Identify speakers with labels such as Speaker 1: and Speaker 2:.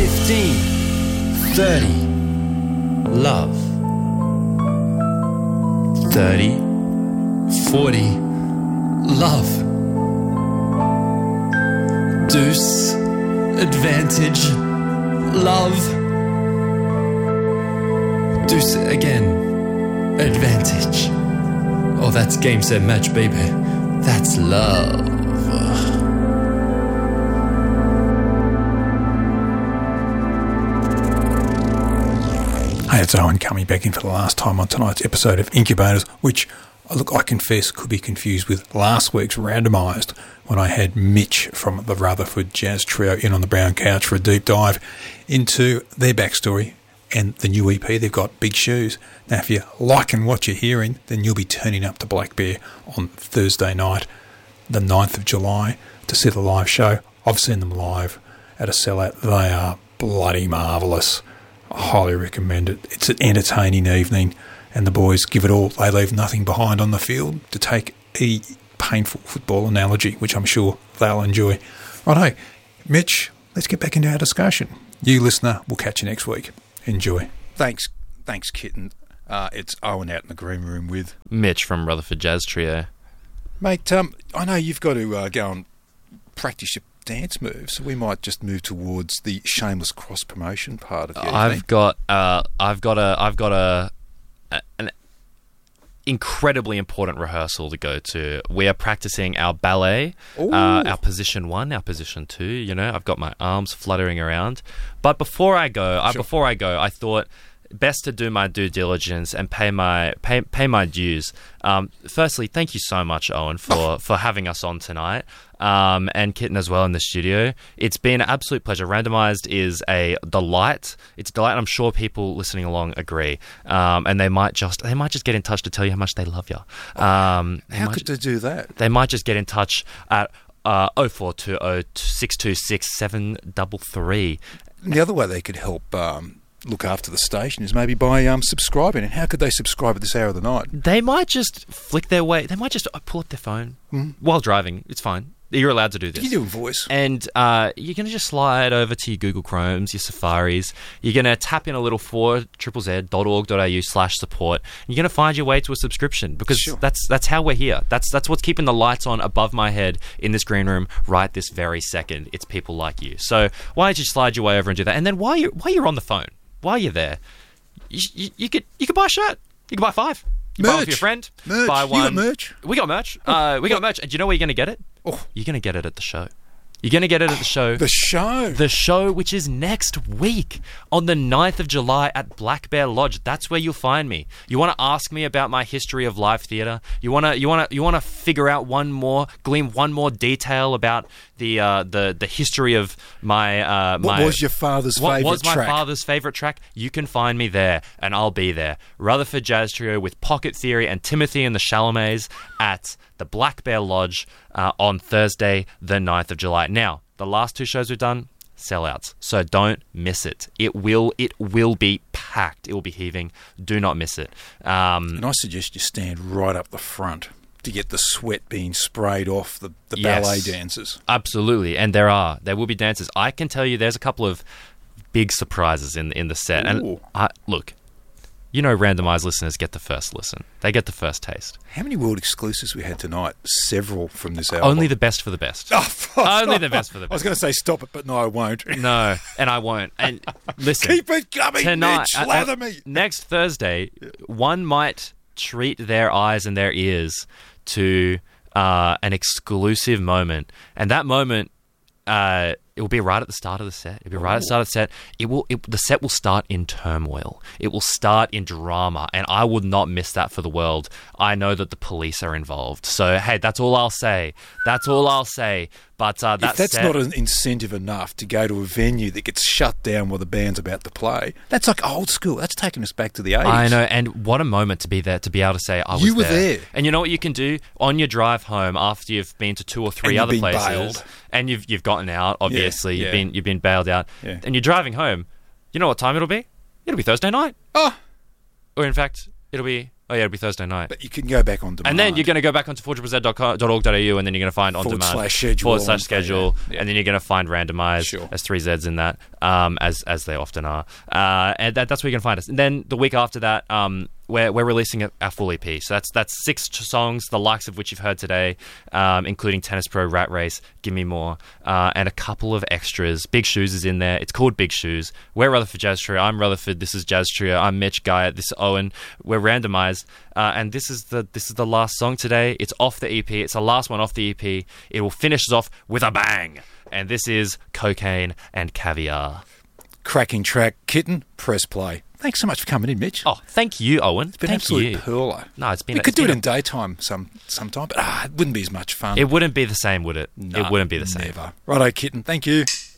Speaker 1: 15, 30, love. 30, 40, love. Deuce, advantage, love. Deuce again, advantage. Oh, that's game, set, match, baby. That's love.
Speaker 2: Hey, it's Owen coming back in for the last time on tonight's episode of Incubators, which, look, I confess could be confused with last week's Randomised when I had Mitch from the Rutherford Jazz Trio in on the brown couch for a deep dive into their backstory and the new EP they've got, Big Shoes. Now, if you're liking what you're hearing, then you'll be turning up to Black Bear on Thursday night, the 9th of July, to see the live show. I've seen them live at a sellout. They are bloody marvellous. I highly recommend it. It's an entertaining evening, and the boys give it all. They leave nothing behind on the field, to take a painful football analogy, which I'm sure they'll enjoy. Righto, Mitch, let's get back into our discussion. You listener, we'll catch you next week. Enjoy. Thanks, Kitten. It's Owen out in the green room with
Speaker 3: Mitch from Rutherford Jazz Trio.
Speaker 2: Mate, I know you've got to go and practice your dance moves, so we might just move towards the shameless cross promotion part of the evening.
Speaker 3: I've got an incredibly important rehearsal to go to. We are practicing our ballet, our position 1, our position 2. You know, I've got my arms fluttering around. But before I go, I thought best to do my due diligence and pay my dues. Firstly, thank you so much, Owen, for having us on tonight, and Kitten as well in the studio. It's been an absolute pleasure. Randomised is a delight. It's a delight, and I'm sure people listening along agree. And they might just get in touch to tell you how much they love you.
Speaker 2: How could they do that?
Speaker 3: They might just get in touch at 0420 626 733.
Speaker 2: The other way they could help look after the station is maybe by subscribing. And how could they subscribe at this hour of the night?
Speaker 3: They might just flick their way. They might just pull up their phone while driving. It's fine. You're allowed to do this.
Speaker 2: You do a voice.
Speaker 3: And you're going to just slide over to your Google Chromes, your Safaris. You're going to tap in a little 4ZZ.org.au/support. You're going to find your way to a subscription, because that's how we're here. That's what's keeping the lights on above my head in this green room right this very second. It's people like you. So why don't you slide your way over and do that? And then while you're on the phone, while you're there, you could buy a shirt. You could buy 5. You buy one for your friend.
Speaker 2: Merch.
Speaker 3: Buy one.
Speaker 2: You got merch?
Speaker 3: We got merch. We got merch. And do you know where you're going to get it?
Speaker 2: Oh.
Speaker 3: You're going to get it at the show. You're going to get it at the show.
Speaker 2: The show?
Speaker 3: The show, which is next week on the 9th of July at Black Bear Lodge. That's where you'll find me. You want to ask me about my history of live theatre? You want to figure out glean one more detail about the history of my
Speaker 2: what was your father's favourite track?
Speaker 3: What was my father's favourite track? You can find me there, and I'll be there. Rutherford Jazz Trio with Pocket Theory and Timothy and the Chalamets at the Black Bear Lodge on Thursday, the 9th of July. Now, the last 2 shows we've done, sellouts. So don't miss it. It will be packed. It will be heaving. Do not miss it.
Speaker 2: And I suggest you stand right up the front to get the sweat being sprayed off the ballet dancers. Absolutely.
Speaker 3: And there will be dancers. I can tell you there's a couple of big surprises in the set.
Speaker 2: Ooh.
Speaker 3: And look, you know, randomised listeners get the first listen. They get the first taste.
Speaker 2: How many world exclusives we had tonight? Several from this album.
Speaker 3: Only the best for the best. Only the best for the best.
Speaker 2: I was going to say stop it, but no, I won't.
Speaker 3: No, and I won't. And listen.
Speaker 2: Keep it coming,
Speaker 3: tonight,
Speaker 2: Mitch. Lather me.
Speaker 3: Next Thursday, one might treat their eyes and their ears to an exclusive moment. And that moment, it will be right at the start of the set. It'll be right at the start of the set. The set will start in turmoil. It will start in drama, and I would not miss that for the world. I know that the police are involved. So, hey, that's all I'll say. That's all I'll say. But
Speaker 2: if that's not an incentive enough to go to a venue that gets shut down while the band's about to play, that's like old school. That's taking us back to the 80s.
Speaker 3: I know, and what a moment to be there, to be able to say, I was there.
Speaker 2: You were there.
Speaker 3: And you know what you can do? On your drive home, after you've been to 2 or 3 other places,
Speaker 2: bailed.
Speaker 3: And you've gotten out, obviously,
Speaker 2: Yeah.
Speaker 3: you've been bailed out, and you're driving home, you know what time it'll be? It'll be Thursday night.
Speaker 2: Oh.
Speaker 3: Or in fact, it'll be Oh, yeah, it'll be Thursday night.
Speaker 4: But you can go back on demand.
Speaker 3: And then you're going to go back onto 4ZZ.org.au, and then you're going to find on demand
Speaker 4: /schedule
Speaker 3: and then you're going to find randomized.
Speaker 4: Sure.
Speaker 3: There's 3 Zs in that, as they often are. And that's where you can find us. And then the week after that, we're releasing our full EP. So that's 6 songs, the likes of which you've heard today, including Tennis Pro, Rat Race, Give Me More, and a couple of extras. Big Shoes is in there. It's called Big Shoes. We're Rutherford Jazz Trio. I'm Rutherford. This is Jazz Trio. I'm Mitch Guy. This is Owen. We're randomized. And this is the last song today. It's off the EP. It's the last one off the EP. It will finish us off with a bang. And this is Cocaine and Caviar.
Speaker 4: Cracking track. Kitten, press play. Thanks so much for coming in, Mitch.
Speaker 3: Oh, thank you, Owen.
Speaker 4: It's been
Speaker 3: thank
Speaker 4: absolute
Speaker 3: you.
Speaker 4: pearler.
Speaker 3: No, it's been.
Speaker 4: We could do it in daytime sometime, but it wouldn't be as much fun.
Speaker 3: It wouldn't be the same, would it?
Speaker 4: No,
Speaker 3: it wouldn't be the same.
Speaker 4: Never. Righto, Kitten. Thank you.